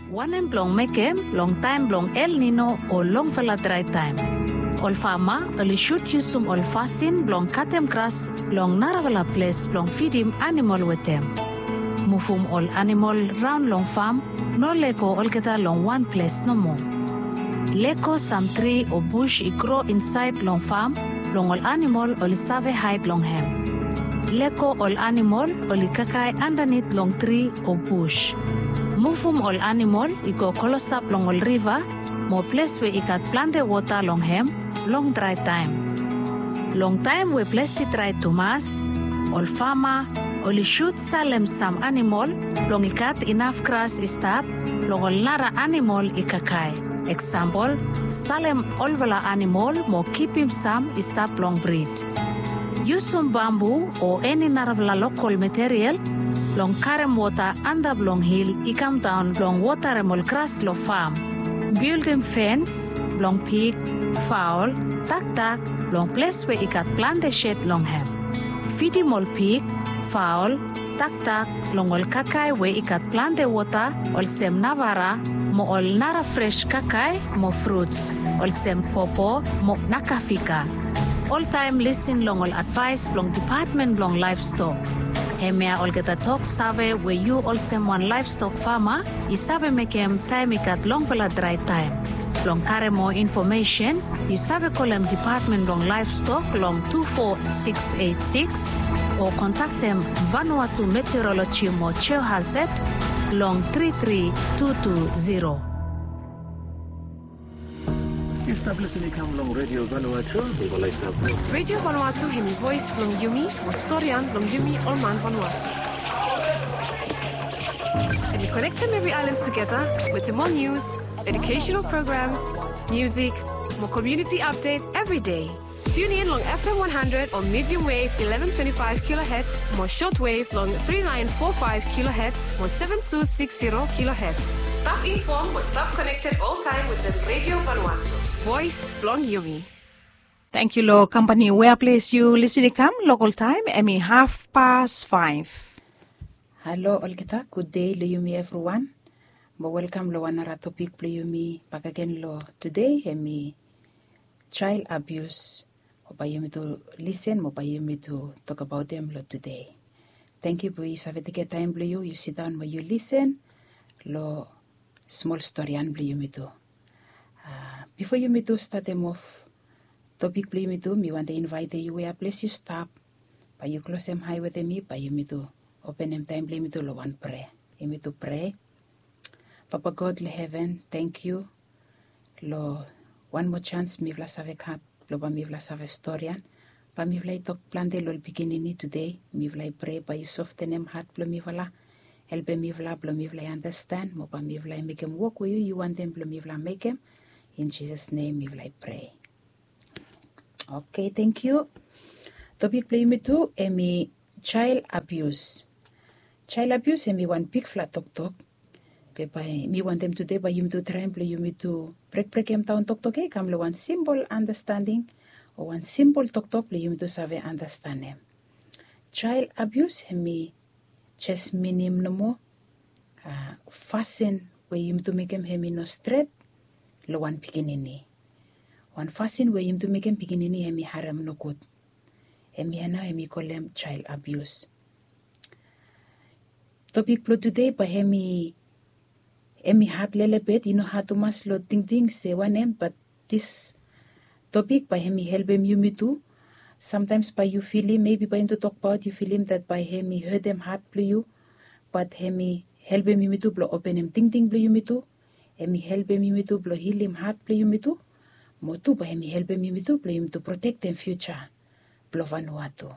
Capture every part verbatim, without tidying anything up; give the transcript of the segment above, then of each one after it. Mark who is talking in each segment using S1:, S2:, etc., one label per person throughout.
S1: Wanem blong mekem, long time blong El Nino o long fella dry time. Ol fama, oli shoot yusum ol fasin blong katem grass, blong naravala place blong feed him animal wetem. Mufum ol animal round long farm, no leko ol geta long one place no more. Leko some tree or bush I grow inside long farm, long ol animal ol save hide long hem. Leko ol animal ol kakai underneath long tree or bush. Mufum ol animal I go kolosap long ol river, mo place where I got plant the water long hem, long dry time. Long time we place it dry to mass, ol farmer, ol shoot salem some animal, long I got enough grass I stop, long ol nara animal I kakai. Example, salem olvala animal mo keep him some I stop long breed. Use some bamboo or any naravala local material, long karem water under long hill, I come down long water remol grass lo farm. Build them fence, long pig, fowl, tak tak, long place where I got plant the shed long hem. Feed him all pig, fowl, tak tak, long ol kakai where I got plant the water, ol sem navara, mo ol nara fresh kakai, mo fruits, ol sem popo, mo nakafika. All time listen long ol advice long department long livestock. Hemea ol geta talk save where you all sem one livestock farmer, I save make him time I got long vela dry time. Long carry more information, you save call them department long livestock long two four six eight six or contact them Vanuatu Meteorology mo Cheo Hazet long three three two two zero.
S2: You stop listening to long Radio Vanuatu, we will like that.
S3: Radio Vanuatu hemi voice long Yumi or Storian long Yumi or Man Vanuatu. And we connect them every islands together with more news, educational programs, music, more community update every day. Tune in long F M one hundred or medium wave eleven twenty-five kilohertz, more shortwave long three nine four five kilohertz, more seven two six zero kilohertz. Stop informed or stop connected all time with the Radio Vanuatu. Voice long Yumi.
S4: Thank you, Lord Company. Where place you listening come local time, Emmy half past five.
S5: Hello, Olkita. Good day, lo Yumi everyone. Mo welcome lo another topic lo Yumi back again lo today, Emmy child abuse. Mo pa Yumi to listen, mo pa Yumi to talk about them lo today. Thank you, boys. Have a take time lo you. You sit down, mo you listen. Lo small story and lo Yumi to. Uh, before you me to start them off, topic play me to me want to invite you where place you stop, but you close them high with me, but you me to open them time play me to lo one pray. You me to pray. Papa God le heaven, thank you. Lo one more chance me vla save kat, lo ba me vla save storian, pa me vla talk plan de lo beginning today, me vla pray pa you soften them heart plo me vla. Help me vla plo me vla understand, mo pa me vla make them walk with you, you want them plo me vla make them. In Jesus' name, we will pray. Okay, thank you. Topic play me too, emi child abuse. Child abuse, emi one big flat talk talk. Pepa, me want them today, but you to try and play you me to break break em down talk talk. Come one simple understanding or one simple talk talk play you me to save understand them. Child abuse, emi just minim no more. Uh, fasten where you to make him hemi no straight. Lo wan pikinini. Wan fasin we yim to make him pikinini hemi harem no good. Hemi hana hemi kolem child abuse. Topic plot today pa hemi hemi hat lelebet, you know how to mas lo ting ting say one em, but this topic pa hemi help him you me too. Sometimes by you feel him, maybe by him to talk about you feel him that by hemi heard them heart play you, but hemi help him you me too, blow open him ting ting play you me too. Hemi help him you to blow heal him heart play you to mo tu ba hemi help him you to play him to protect them future blow Vanuatu.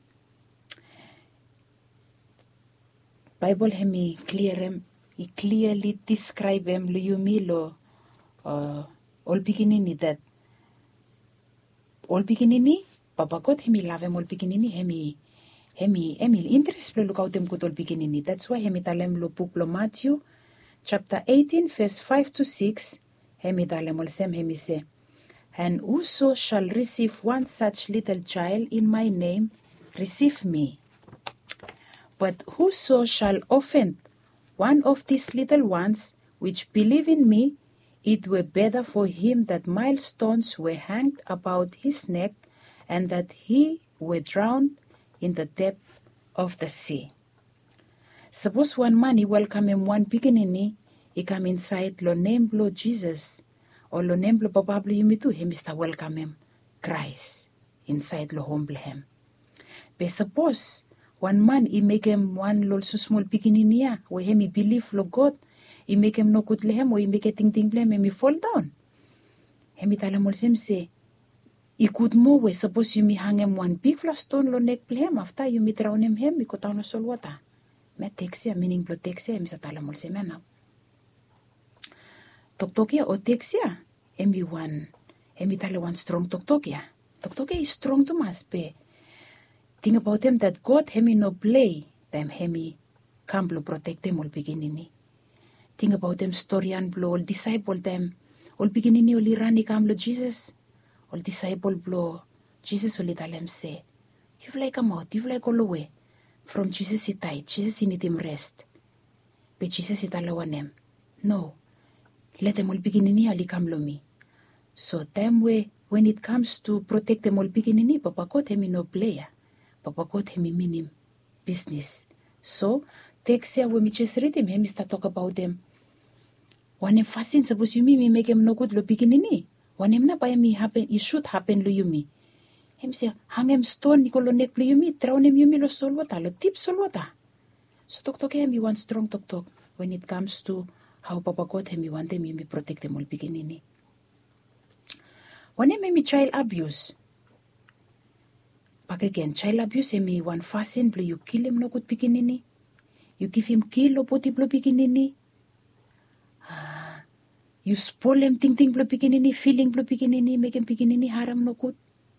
S5: Bible hemi clear him he clearly describe him lo you me lo uh, all beginning that all beginning Papa God hemi love him all beginning hemi hemi hemi interest play look out them good all beginning. That's why hemi talem lo book lo Matthew chapter eighteen, verse five to six, hemi dalemol sem hemi say, and whoso shall receive one such little child in my name, receive me. But whoso shall offend one of these little ones which believe in me, it were better for him that millstones were hanged about his neck, and that he were drowned in the depth of the sea. Suppose one man he welcome him one beginning, he come inside lo name lo Jesus, or lo name lo babablo yumitu, he mister welcome him Christ inside lo humble him. But suppose one man he make him one lo so small beginning ya, where him he believe lo God, he make him no good lehem, or he make a ting ting blem, him he fall down. Him he tell him say, he could more way, suppose you me hang him one big flat stone lo neck blem, after you me drown him him, he go down no sol water. Me texia, meaning blo texia, him sa tala mol se mena. Toktokia o texia, him he one, him he tala one strong toktokia. Toktokia is strong to mas, pe. Think about him that God, him he no play, them him he come blo protect them all beginning. Think about them story and blow, all disciple them, all beginning all run come lo Jesus, all disciple blow, Jesus only tell them say, you've like come out, you've like all away. From Jesus he died, Jesus he need him rest. But Jesus he tell one them, no, let them all beginning all come lo me. So them way, when it comes to protect them all beginning, Papa God him no player, Papa God him mean him business. So, text here when we just read him, him start talk about them. When him fasting, suppose you me, me make him no good lo beginning. When him na by me happen, it should happen lo you me. Him say, hang him stone, Nicolo neck lo you me, drown him you me lo sol water, lo tip sol water. So talk talk him, you want strong talk talk when it comes to how Papa God him, you want them, you me protect them all beginning. When him me child abuse, back again, child abuse him me one fasting, blow you kill him no good beginning. You give him kill lo poti blow beginning. Ah, you spoil him ting ting blow beginning, feeling blow beginning, make him beginning haram no good.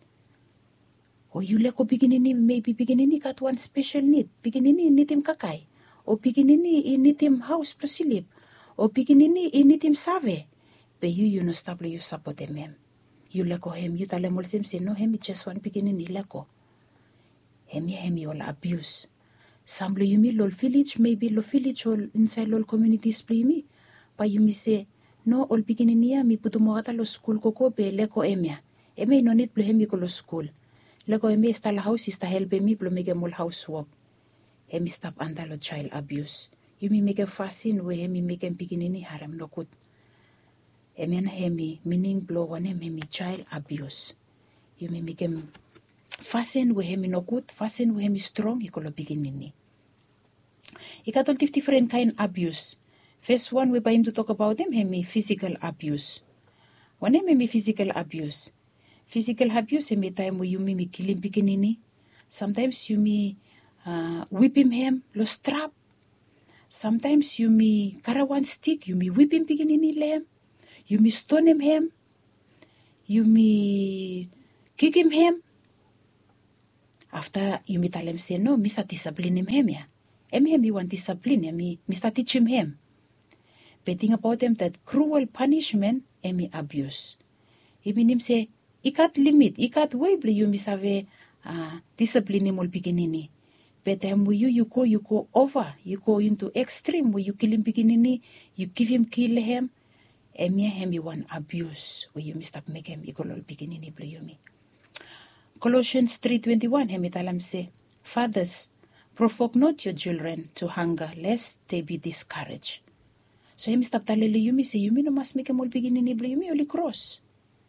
S5: Or you let go beginning, maybe beginning got one special need. Beginning need him kakai. Or beginning he need him house to sleep. Or beginning he need him save. But you, you no stop you support him. him. You let go him, you tell him all same say, no, him just one beginning he let go. Him him all abuse. Some blue you me lol village, maybe lo village or inside lol communities play me. But you me say, no, all beginning ya, me puto mo kata lo school koko be leko emia. Eme no need blue him ko lo school. Leko eme sta la house is ta help me blue make em all housework. Eme stop under lo child abuse. You me make a fasting where hemi make em beginning haram no good. Eme na hemi meaning blow one em hemi child abuse. You me make em fasting where hemi no good, fasting where hemi strong, he call beginning. He got all different kind abuse. First one we by him to talk about them, hemi physical abuse. One em hemi physical abuse. Physical abuse hemi time where you me me kill him beginning. Sometimes you me uh, whip him him, lo strap. Sometimes you me carry one stick, you me whip him beginning lem. You me stone him him. You me kick him him. After you me tell him say, no, me start discipline him him ya. Em him you want discipline, ya me, me start teach him him. But think about him that cruel punishment, em me abuse. He mean him say, I can't limit, I can't way ble you me save uh, discipline him all beginning. But then when you, you go, you go over, you go into extreme, where you kill him beginning, you give him, kill him, and me him you want abuse, where you me stop make him equal all beginning, ble you me. Colossians three twenty-one, him tell him say, fathers, provoke not your children to hunger, lest they be discouraged. So him stop telling you me say, you me no must make him all beginning, ble you me only cross.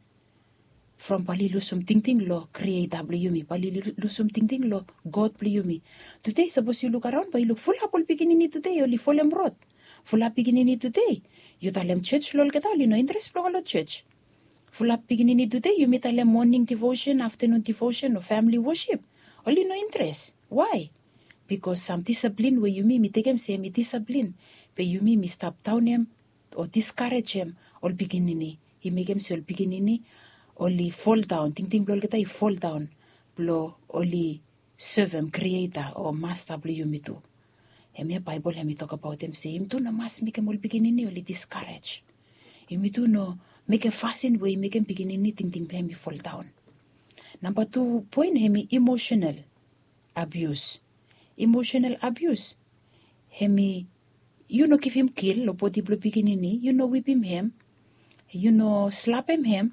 S5: From palilusum ting ting lo creator ble you me, palilusum ting ting lo God ble you me. Today, suppose you look around, but you look full up all beginning today, only full em rot. Full up beginning today. You tell them church lol get all, you know interest pro lo church. Full up beginning today, you meet them morning devotion, afternoon devotion, or family worship. Only no interest. Why? Because some discipline where you me, me take them say me discipline. But you me, me stop down him or discourage him all beginning. He make him say all beginning. Only fall down, ting ting blow kita, fall down, blow only serve him, creator or master blow you me too. And my Bible, he me talk about him, say him too no must make him all beginning, only discourage. He me too no make a fasting way, make him beginning, ting ting blow me fall down. Number two point, he me emotional abuse. Emotional abuse. He me you know, give him kill, lo poti blo pikinini, you know, whip him him, you know, slap him him,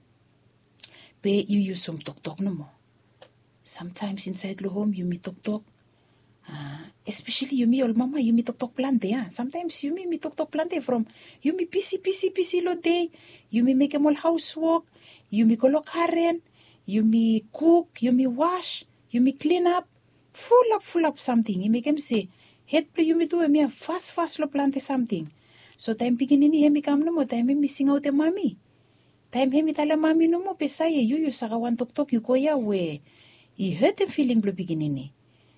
S5: pe you use some tok tok no more. Sometimes inside lo home, you me tok tok, uh, especially you me all mama, you me tok tok plante, ah. Sometimes you me me tok tok plante from, you me pisi pisi pisi lo day, you me make em all housework, you me kolo karen, you me cook, you me wash, you me clean up, full up, full up something. You make him say, head play you me do me fast fast lo plante something. So time pikinini hemi kam no mo, time hemi sing out the mommy. Time hemi tala mommy no mo, pesaya you you saka wan tok tok you koya we. You hurt them feeling blo pikinini.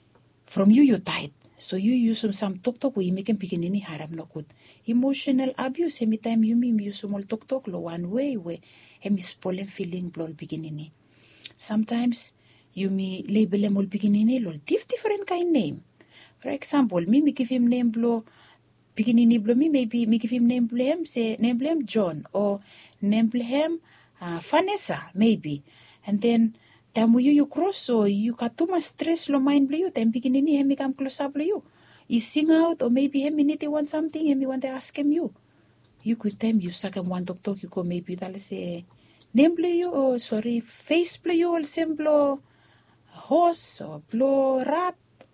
S5: From you you tight. So you use some some tok tok we you make him pikinini haram no good. Emotional abuse hemi time you me use some tok tok lo one way we hemi spoil feeling blo pikinini. Sometimes you me label him all pikinini lo diff different kind name. For example, me me give him name blo pikinini blo me maybe me give him name blo him say name blo him John or name blo him uh, Vanessa maybe. And then time you you cross so you got too much stress lo mind blo you time pikinini him come close up blo you. You sing out or maybe him need to want something him want to ask him you. You could time you suck him one talk talk you go maybe that'll say name blo you or sorry face blo you or same blo horse or blo rat.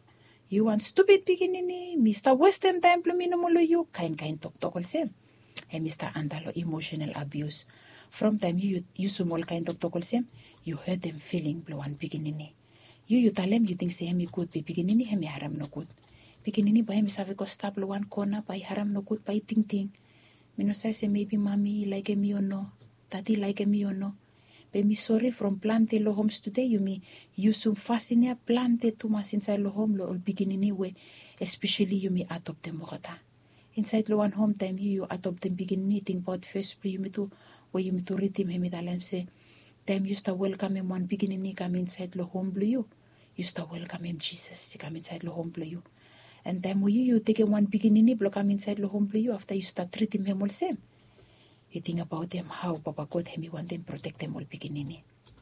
S5: You want stupid pikinini, Mister Western time plumino mo you, kind kind talk talk all same. And Mister Andalo emotional abuse. From time you you small kind talk talk all same, you hurt them feeling blow one pikinini. You you tell them you think say hemi good, be pikinini hemi haram no good. Pikinini by hemi save ko stop lo one corner by haram no good by ting ting. Me no say say maybe mommy like me or no, daddy like me or no. Be me sorry from plante lo homes today you me you some fascinia plante too much inside lo home lo all beginning way especially you me adopt them mokata inside lo one home time you you adopt them beginning thing about first play you me to where you me to read him him dalam say time you start welcome him one beginning come inside lo home blue you you start welcome him Jesus he come inside lo home blue you and time you you take one beginning blow come inside lo home blue you after you start treat him him all same. You think about them, how Papa God hemi want them protect them all pikinini.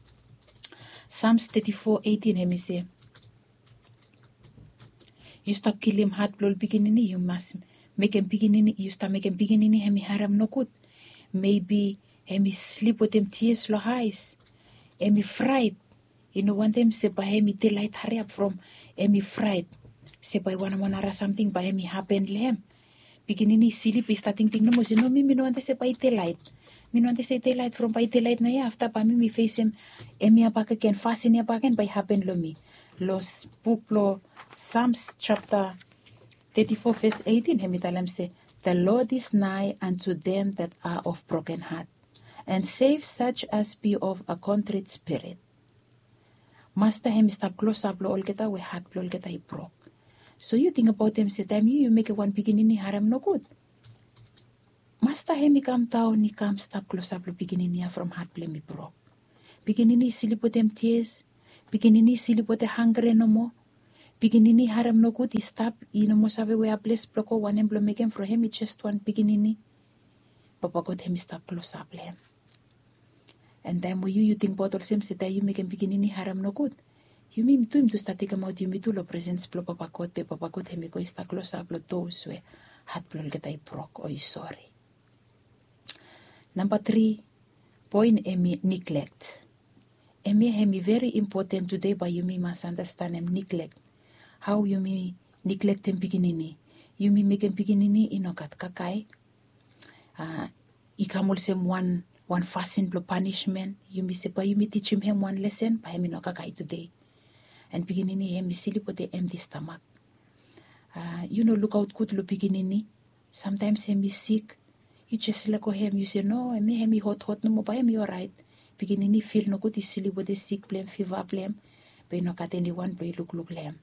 S5: Psalms thirty-four eighteen hemi say, you stop kill him heart blow pikinini, you must make him pikinini, you start make him pikinini hemi haram no good. Maybe hemi sleep with them tears lo eyes, hemi fright. You know want them say by hemi daylight hurry up from hemi fright. Say by one one ara something by hemi happen lehem. Pikinini silip is starting ting no mo say no me me no want to say by daylight. Me no want to say daylight from by daylight na ya after pa me me face him emi apaka ken fasten ya baken by happen lo me. Los book lo Psalms chapter thirty-four verse eighteen hemi talam say the Lord is nigh unto them that are of broken heart and save such as be of a contrite spirit. Master hemi stop close up lo all kita we heart lo all kita he broke. So you think about them, say time you, you make a one beginning haram no good. Master hemi come down, he come stop close up the beginning from heart play me broke. Beginning silly put them tears, beginning silly put the hungry no more. Beginning haram no good, he stop, you know most of the way a place block one and blow make him for him just one beginning. Papa God him stop close up him. And then when you you think about all same say that you make him beginning haram no good. You mean to him to start take him out, you mean to lo presence plo Papa God, pe Papa God hemi ko ista close up lo those we hat plo get I broke or you sorry. Number three, point emi neglect. Emi hemi very important today, but you me must understand him neglect. How you me neglect him beginning. You me make him beginning inokat kakai. Uh, ikamol sem one one fasten plo punishment. You me say, but you me teach him him one lesson, but hemi no kakai today. And pikinini hemi silly put the empty stomach. Uh, you know, look out good lo pikinini. Sometimes hemi sick. You just let go him. You say no, hemi hemi hot hot no more. But hemi alright. Pikinini feel no good. Is silly with the sick blame fever blame. But you no got anyone. But you look look lem.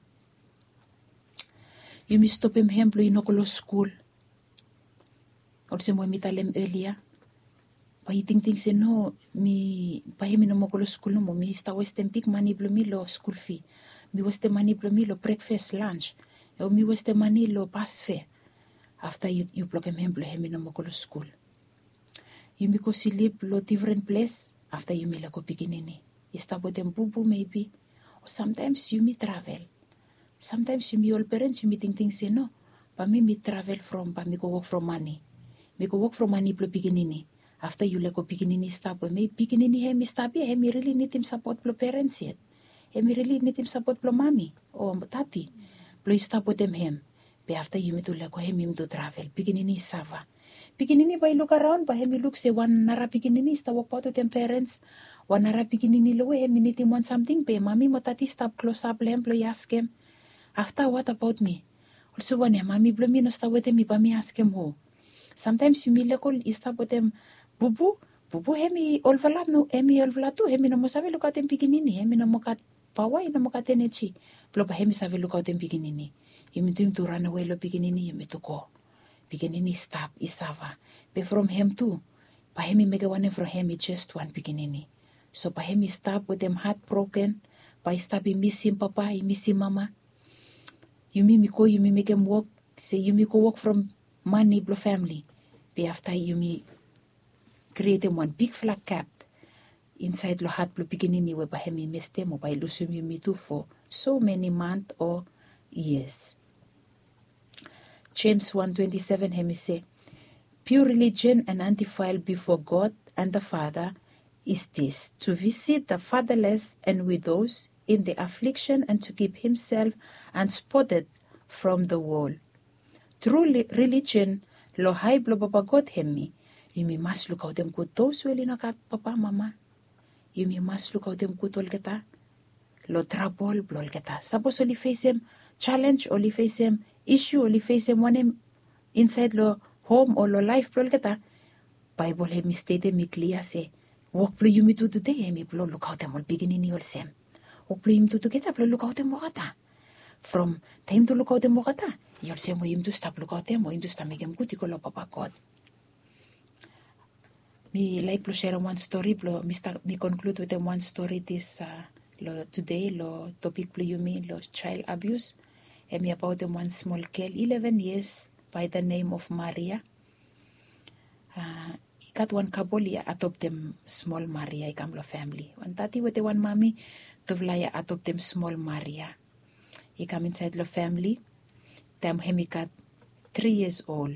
S5: You me stop him him. But you no go to school. Also, when me tell him earlier. But you think things say no, me, pa hemi no mo go to school no mo, me sta western big money blo me lo school fee. Me western money blo me lo breakfast, lunch. Or me western money lo bus fare. After you, you block him him blo hemi no mo go to school. You me go sleep lo different place, after you me la go beginning. You start with them boo boo maybe. Or sometimes you me travel. Sometimes you me all parents, you me think things say no. pa mi mi travel from, pa mi go work from money. Mi go work from money plo pikinini. After you let go pikinini stop, me pikinini he mi stop he mi really need him support plo parents yet. He mi really need him support plo mommy or tati. Plo you stop with them him. Be after you me to let go him him to travel. Pikinini sava. Pikinini ba look around, ba he mi look say one nara pikinini sta walk out with them parents. One nara pikinini lo he mi need him want something. Be mommy mo tati stop close up lem plo you ask him. After what about me? Also one ya mommy plo mi no sta with him mi pa mi ask him who. Sometimes you mi lekol ista with them. Bubu, bubu hemi olvalat no, hemi olvalatu, hemi no mo sabi look out them pikinini, hemi no mo kat pawai no mo kat energy. Plo pa hemi sabi look out them pikinini. Yumi to him to run away lo pikinini, yumi to go. Pikinini stop, isava. Be from him too. Pa hemi mega one from hemi just one pikinini. So pa hemi stop with them heartbroken. Pa stop he miss him papa, he miss him mama. Yumi miko, yumi make him walk. Say yumi go walk from money blo family. Be after yumi create him one big flat cap inside lo hat plo pikinini we pa hemi missed him or by lusum yumi too for so many months or years. James one twenty-seven hemi say, pure religion and undefiled before God and the Father is this, to visit the fatherless and widows in the affliction and to keep himself unspotted from the world. True li- religion lo hai blo baba God hemi. You must look out them good those well in a cat papa mama. You must look out them good all geta. Lo trouble blol geta. Suppose only face him challenge, only face him issue, only face him one him inside lo home or lo life blol geta. Bible hemi state hemi clear say, walk plo you me to today hemi blo look out them all beginning all same. Walk plo you me to together blo look out them wakata. From time to look out them wakata. You'll say mo him to stop look out them, mo him to stop make him good iko lo papa God. Me like to share one story, blo, me, start, me conclude with one story this uh, lo, today, lo topic plo you mean, lo child abuse. And me about them one small girl, eleven years, by the name of Maria. Uh, got one couple, ya adopt them small Maria, I come lo family. One tati with the one mommy, to vlaya adopt them small Maria. He come inside lo family, them hemi got three years old.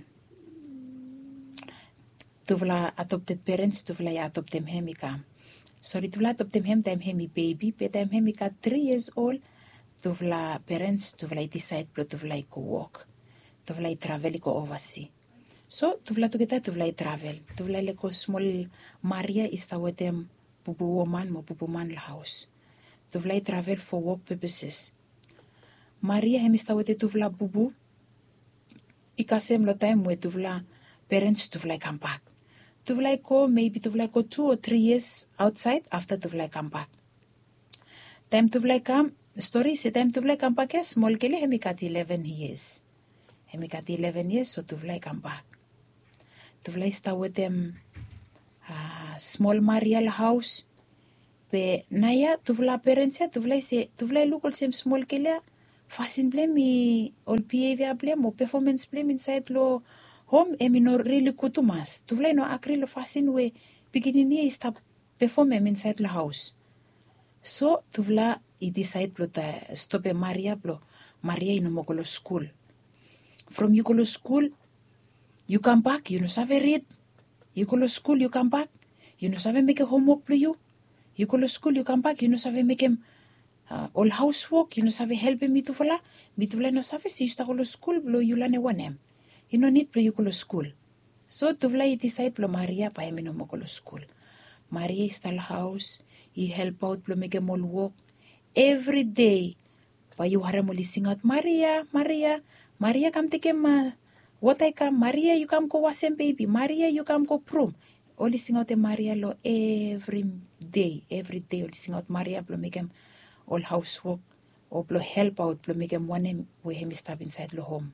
S5: Tuvla adopted parents, tuvla adopt them hemika. Sorry, tuvla adopt them hem, them hemi baby, but them hemika three years old. Tuvla parents, tuvla decide plo tuvla go walk. Tuvla travel go oversea. So tuvla together tuvla travel. Tuvla leko small Maria is ta with them bubu woman mo bubu man la house. Tuvla travel for work purposes. Maria hem is ta with tuvla bubu. Ikasem lo time with tuvla parents tuvla come back. Tuvla go maybe tuvla go two or three years outside after tuvla come back. Time tuvla come story say time tuvla come back yes small kele hemi kat eleven years. Hemi kat eleven years so tuvla come back. Tuvla stay with them uh, small Marial house. Pe naya tuvla parents ya tuvla say tuvla look all same small kele fasin blame all behavior blame or performance blame inside lo home emi no really kutumas. Tuvla no akri lo fasin we beginning is stop perform em inside the house. So tuvla I decide plo ta stop Maria plo Maria ino mo kolo school. From you kolo school, you come back, you no sabe read. You kolo school, you come back, you no sabe make a homework plo you. You kolo school, you come back, you no sabe make him uh, all housework, you no sabe help him to vola. Mi tuvla no sabe si you sta kolo school plo you lane wanem. You no need plo you kolo school. So tuvla I decide plo Maria pa emi no mo kolo school. Maria is tal house, he help out plo make him all work. Every day, pa you hara mo sing out, Maria, Maria, Maria come take him, uh, what I come, Maria you come go wash him baby, Maria you come go prom. Only sing out the Maria lo every day, every day only sing out Maria plo make him all housework, or plo help out plo make him one him where him stop inside lo home.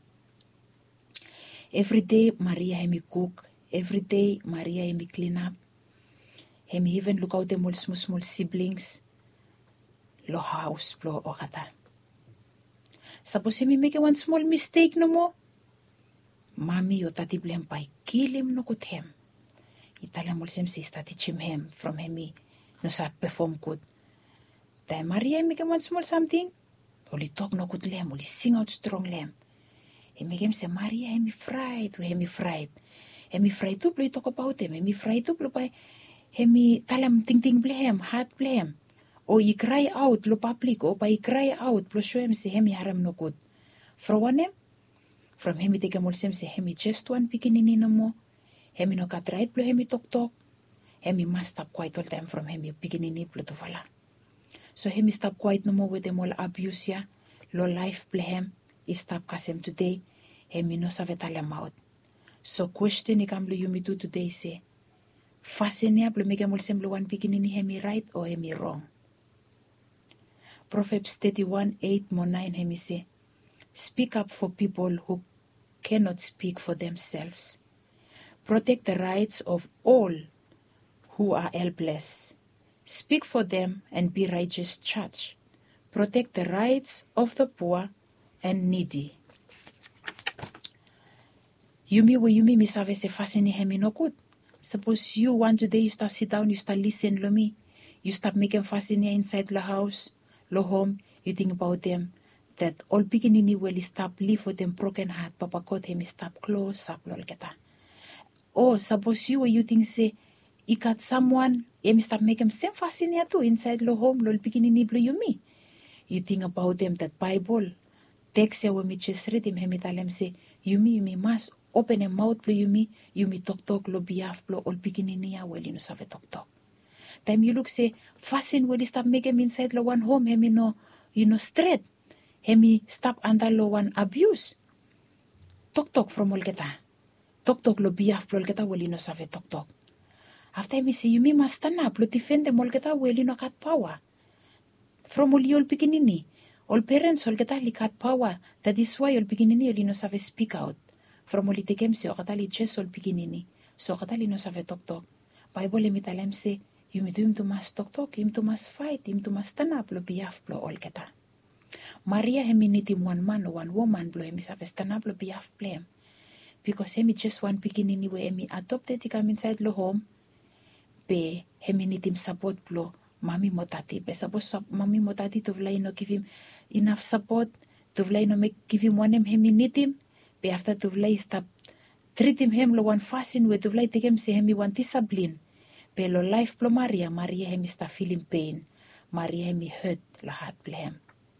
S5: Every day Maria him cook, every day Maria him clean up. Him even look out them all small small siblings. Lo house plo o kata. Suppose him make one small mistake no mo. Mami o tati blem pai kill him no kut him. Itala mol sem si stati chim him from him no sa perform good. Then Maria make one small something. Only talk no good lem, only sing out strong lem. He make him say, Maria, he me fried, he me fried. He me fried too, you talk about him. He me fried too, by he me talam ting ting blame, heart blame. Or he cry out, lo public, or by he cry out, plus show him say, he me haram no good. For one him, from him, he take him all same say, he me just one beginning no more. He me no cut right, blow he me talk talk. He me must stop quite all time from him, beginning blow to fala. So he me stop quite no more with them all abuse ya, lo life play him. He stop kasem today, he me no save talem out. So question he come you me do today say, fascinia blo make him all same one beginning he me right or he me wrong. Proverbs thirty-one, eight more nine he me say, speak up for people who cannot speak for themselves. Protect the rights of all who are helpless. Speak for them and be righteous judge. Protect the rights of the poor and needy. Yumi wo yumi mi save se fasini hemi no good. Suppose you one today you start sit down, you start listen lo me. You start making fasini inside the house, lo home, you think about them. That all beginning will stop live with them broken heart. Papa God hemi stop close up lol keta. Or suppose you you think say, you got someone, hemi stop make him same fasini too inside lo home, lol beginning blo yumi. You think about them that Bible. Text ya when me just read him, hemi tell him say, yumi yumi must open a mouth blo yumi, yumi talk talk lo biaf blo all beginning ya well you know save talk talk. Time you look say, fasten will stop make him inside lo one home, hemi no, you know straight. Hemi stop under lo one abuse. Talk talk from all geta. Talk talk lo biaf blo all geta well you know save talk talk. After me say, yumi must stand up, lo defend them all geta well you know got power. From all you beginning. All parents all geta li got power. That is why all beginning you know save speak out. From all ite kem se o geta li just all beginning. So geta li no save talk talk. Bible emi talem say, you me do him to must talk talk, him to must fight, him to must stand up lo biaf blo all geta. Maria hemi need him one man or one woman blo hemi save stand up lo biaf blame. Because hemi just one beginning where hemi adopted he come inside lo home. Be hemi need him support blo. Mami motati, be suppose mami motati to vlay no give him enough support, to vlay no make give him one him hemi need him, be after to vlay stop treat him him lo one fasting with to vlay take him say hemi one discipline, be lo life blo Maria, Maria hemi sta feeling pain, Maria hemi hurt la heart blo him.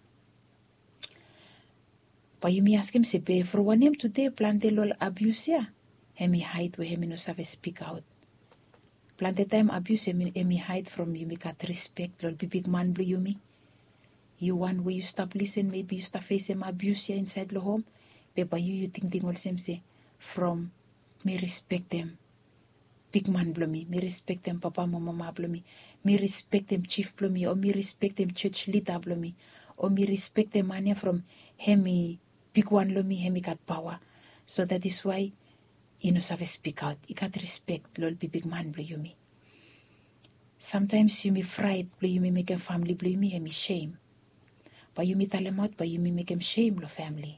S5: But you me ask him say be for one him today plante lo abuse ya, hemi hide where hemi no save speak out. Plante time abuse emi, emi hide from you, me got respect, lol be big man blue you me. You one way you stop listen, maybe you stop face him abuse here inside the home. But by you, you think thing all same say, from me respect them. Big man blow me, me respect them papa, mama, mama blow me. Me respect them chief blow me, or me respect them church leader blow me. Or me respect them mania from hemi, big one blow me, hemi got power. So that is why you know save speak out. You got respect, lol be big man blue you me. Sometimes you me fright, blue you me make a family blue me and me shame. But you me tell them out, but you me make him shame lo family.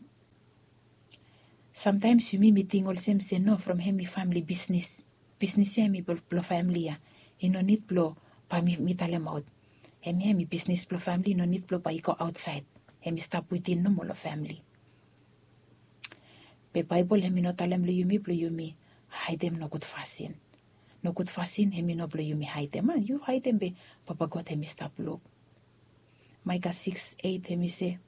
S5: Sometimes you me me think all same say no from him me family business. Business ya me blow family ya. You no need blow pa me me tell them out. Him ya me business blow family no need blow pa you go outside. Him stop within no more family. Be Bible hemi no talem lo yumi blo yumi hide them no good fasin. No good fasin hemi no blo yumi hide them. Man, you hide them be Papa God hemi stop look. Micah six eight hemi say,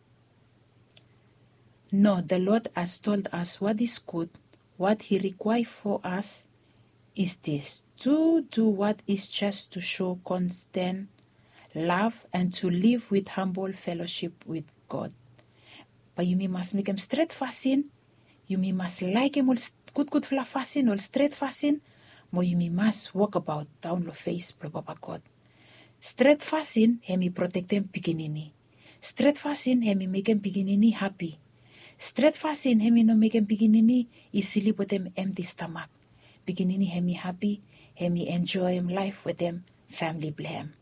S5: no, the Lord has told us what is good. What he requires for us is this, to do what is just, to show constant love and to live with humble fellowship with God. But you must make him straight fasin. You must like him all good good fla fasin, all straight fasin. Mo you must walk about down the face, blo Papa God. Straight fasin, hemi protect him pikinini. Straight fasin, hemi make him pikinini happy. Straight fasin, hemi no make him pikinini easily with him empty stomach. Pikinini hemi happy, hemi enjoy him life with him, family blame.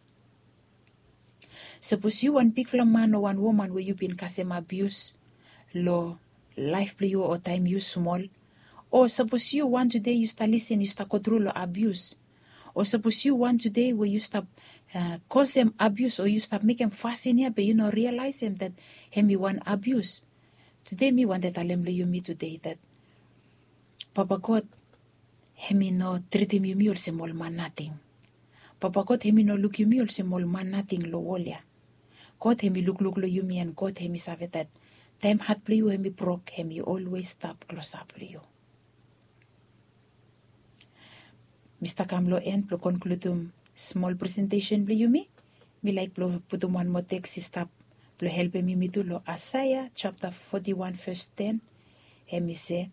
S5: Suppose you one big man or one woman where you been kasem abuse, lo life play you or time you small. Or suppose you one today you start listen, you start control or abuse. Or suppose you one today where you stop uh, cause them abuse or you stop making fuss in here, but you know realize him that him you want abuse. Today me want that alem lo yumi today that Papa God hemi no treat him yumi ol semol man nothing. Papa God hemi no look yumi ol semol man nothing lo wolia. God hemi look look lo yumi and God hemi save that time hat play you hemi broke hemi always stop close up lo you. Mister Kamlo end plo concludum small presentation plo yumi. Me like plo putum one more text stop plo help me me to lo Isaiah chapter forty-one verse ten. Hemi say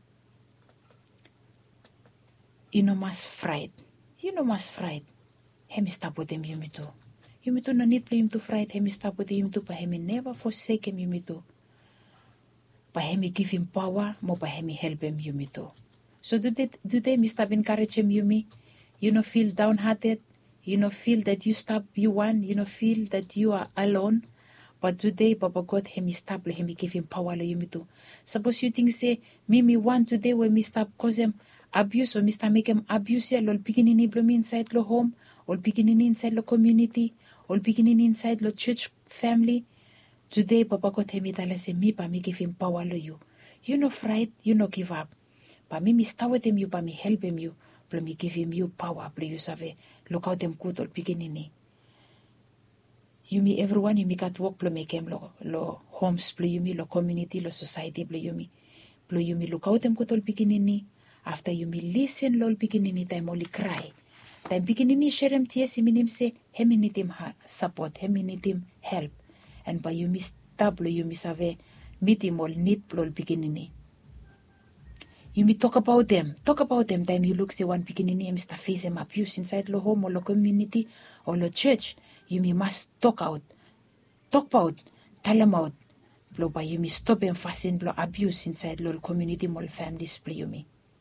S5: you no must fright. You no must fright. Hemi stop with him yumi too. Yumi too no need play him to fright. Hemi stop with him too. Pa hemi never forsake him yumi too. Pa hemi give him power. Mo pa hemi help him yumi too. So do they, do they me stop encourage him yumi? You no feel downhearted. You no feel that you stop you one. You no feel that you are alone. But today, Papa God, hemi stop, hemi give him power, yumi too. Suppose you think say, me me one today when me stop cause him abuse or Mister make him abuse ya, lol beginning bloom inside lo home, or beginning inside lo community, or beginning inside lo church family. Today, Papa God, hemi tala say, me pa me give him power lo you. You no fright, you no give up. Pa me me start with him you, pa me help him you. Plo me give him you power, plo you save, look out them good or beginning. You me everyone, you me cat work, plo make him lo, lo homes, plo you me lo community, lo society, plo you me. Plo you me look out them good or beginning. After you me listen lol beginning time only cry. Time beginning share him tears, him him say, him need him support, him need him help. And by you me stop, you me save, meet him all need lol beginning. You me talk about them. Talk about them. Time you look say one beginning him Mister face him abuse inside lo home or lo community or lo church. You me must talk out. Talk about. Tell them out. Blow by you me stop him fasting blow abuse inside lo community mol families play you me.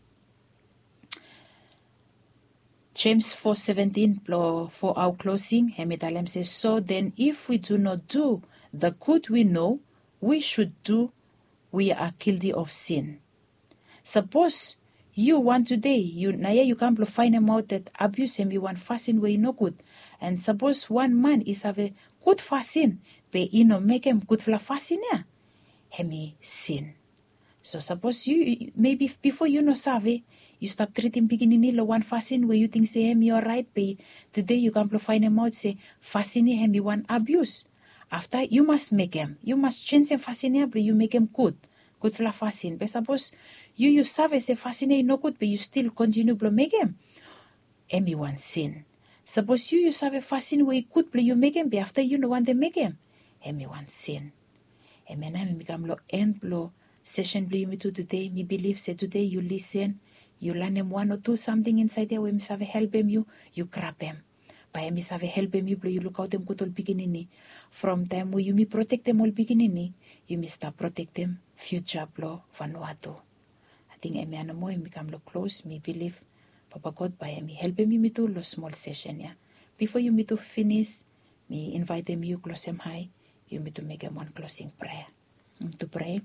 S5: James four seventeen blow for our closing. Hemedalem says, so then if we do not do the good we know we should do, we are guilty of sin. Suppose you want today, you naya you can find him out that abuse him you want fasting where you no good. And suppose one man is have a good fasting, but you know make him good for fasting yeah. Hemi sin. So suppose you maybe before you know save, you stop treating beginning lo one fasting where you think say him you're right, but today you can find him out say fasting him you want abuse. After you must make him, you must change him fasting but you make him good. Good for fasting. But suppose you you save say fasting no good, but you still continue to make him. Him you want sin. Suppose you you save fasting where good, but you make him, but after you no want to make him. Him you want sin. Amen. I become lo end lo session blue me to today. Me believe say today you listen, you learn him one or two something inside there where me save help him you, you grab him. By me save help him you, you look out them good all beginning. From time where you me protect them all beginning, you me start protect them future blow Vanuatu. I think I mean more become lo close, me believe Papa God by me help me me to lo small session yeah. Before you me to finish, me invite them you close them high, you me to make them one closing prayer. And to pray.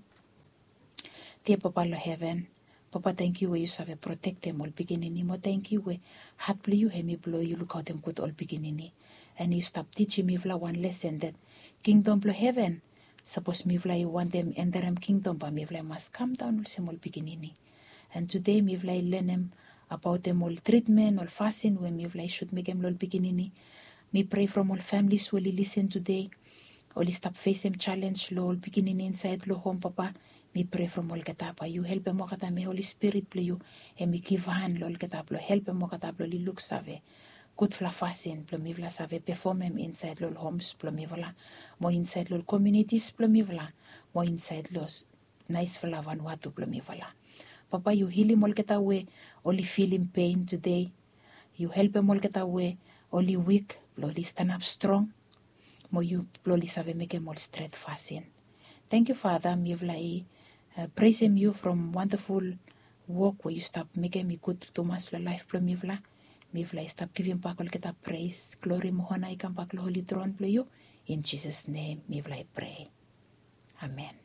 S5: Dear Papa lo heaven, Papa thank you where you save protect them all beginning. Mo thank you where heart play you hear me blow you look out them good all beginning. And you stop teaching me vla one lesson that kingdom blow heaven. Suppose me vla you want them enter them kingdom, but me vla must come down all small beginning. And today me vla learn them about them all treatment, all fasting when me vla should make them all beginning. Me pray from all families will listen today. Only stop face them challenge lo all beginning inside lo home Papa. Me pray from all katapa. You help them kata me Holy Spirit play you. And me give hand lol katap lo help them kata lo li look save. Good fla fasting plo me vla save perform them inside lol homes plo me vla. Mo inside lol communities plo me vla. Mo inside los nice fla Vanuatu plo me vla. Papa you heal him all kata we only feel in pain today. You help him all kata we only weak plo li stand up strong. Mo you plo li save make him all straight fasting. Thank you Father me vla Uh, praise him you from wonderful work where you stop making me good to mas life plo mi vla mi vla stop giving back all get praise glory mohona ikam back lo holy throne plo you in Jesus name mi vla pray amen.